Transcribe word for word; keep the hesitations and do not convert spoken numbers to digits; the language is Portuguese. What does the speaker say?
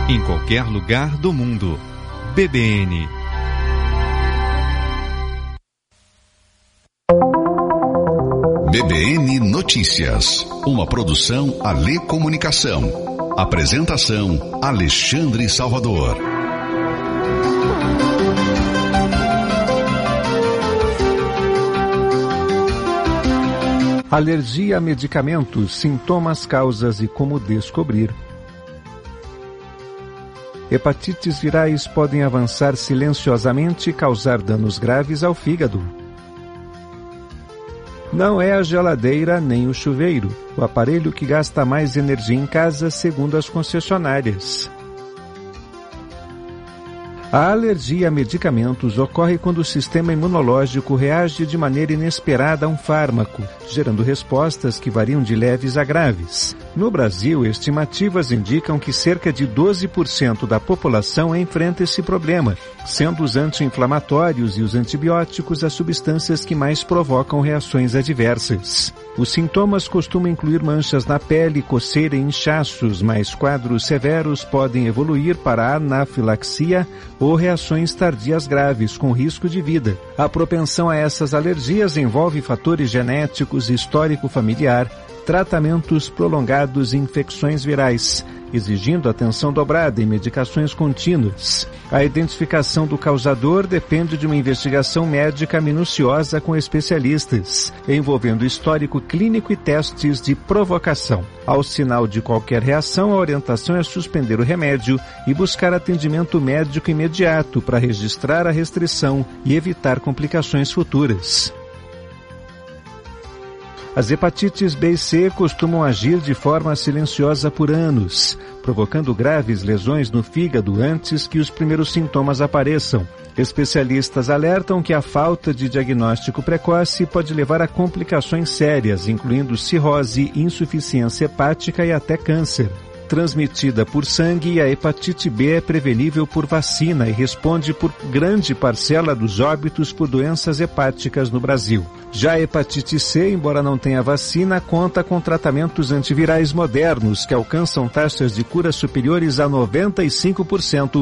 em qualquer lugar do mundo. B B N. B B N Notícias, uma produção Alê Comunicação. Apresentação Alexandre Salvador. Alergia a medicamentos, sintomas, causas e como descobrir. Hepatites virais podem avançar silenciosamente e causar danos graves ao fígado. Não é a geladeira nem o chuveiro, o aparelho que gasta mais energia em casa, segundo as concessionárias. A alergia a medicamentos ocorre quando o sistema imunológico reage de maneira inesperada a um fármaco, gerando respostas que variam de leves a graves. No Brasil, estimativas indicam que cerca de doze por cento da população enfrenta esse problema, sendo os anti-inflamatórios e os antibióticos as substâncias que mais provocam reações adversas. Os sintomas costumam incluir manchas na pele, coceira e inchaços, mas quadros severos podem evoluir para anafilaxia ou reações tardias graves, com risco de vida. A propensão a essas alergias envolve fatores genéticos, histórico familiar, tratamentos prolongados e infecções virais, exigindo atenção dobrada e medicações contínuas. A identificação do causador depende de uma investigação médica minuciosa com especialistas, envolvendo histórico clínico e testes de provocação. Ao sinal de qualquer reação, a orientação é suspender o remédio e buscar atendimento médico imediato para registrar a restrição e evitar complicações futuras. As hepatites B e C costumam agir de forma silenciosa por anos, provocando graves lesões no fígado antes que os primeiros sintomas apareçam. Especialistas alertam que a falta de diagnóstico precoce pode levar a complicações sérias, incluindo cirrose, insuficiência hepática e até câncer. Transmitida por sangue, a hepatite B é prevenível por vacina e responde por grande parcela dos óbitos por doenças hepáticas no Brasil. Já a hepatite C, embora não tenha vacina, conta com tratamentos antivirais modernos que alcançam taxas de cura superiores a noventa e cinco por cento